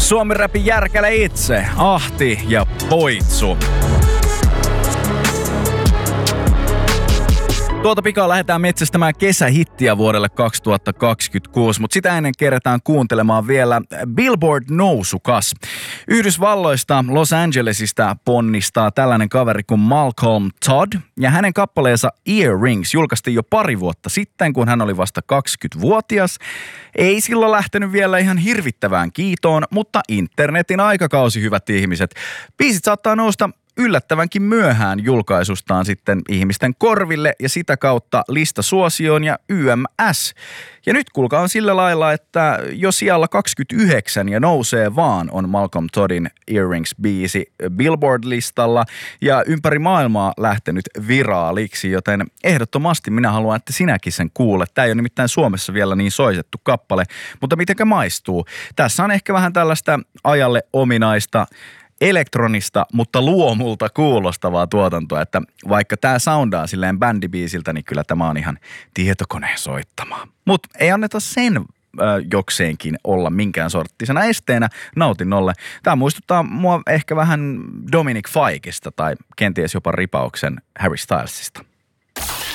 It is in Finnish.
Suomen räpin järkälä itse, Ahti ja Poitsu. Tuota pikaa lähdetään metsästämään kesähittiä vuodelle 2026, mutta sitä ennen kerätään kuuntelemaan vielä Billboard-nousukas. Yhdysvalloista Los Angelesista ponnistaa tällainen kaveri kuin Malcolm Todd, ja hänen kappaleensa Earrings julkaistiin jo pari vuotta sitten, kun hän oli vasta 20-vuotias. Ei silloin lähtenyt vielä ihan hirvittävään kiitoon, mutta internetin aikakausi, hyvät ihmiset. Biisit saattaa nousta yllättävänkin myöhään julkaisustaan sitten ihmisten korville ja sitä kautta listasuosioon ja YMS. Ja nyt kuulkaa on sillä lailla, että jo sijalla 29 ja nousee vaan on Malcolm Toddin Earrings-biisi Billboard-listalla ja ympäri maailmaa lähtenyt viraaliksi, joten ehdottomasti minä haluan, että sinäkin sen kuulet. Tämä ei ole nimittäin Suomessa vielä niin soitettu kappale, mutta mitenkä maistuu? Tässä on ehkä vähän tällaista ajalle ominaista elektronista, mutta luomulta kuulostavaa tuotantoa, että vaikka tämä soundaa silleen bändibiisiltä, niin kyllä tämä on ihan tietokoneen soittamaa. Mutta ei anneta sen jokseenkin olla minkään sorttisena esteenä nautinnolle. Tämä muistuttaa mua ehkä vähän Dominic Fikesta tai kenties jopa ripauksen Harry Stylesista.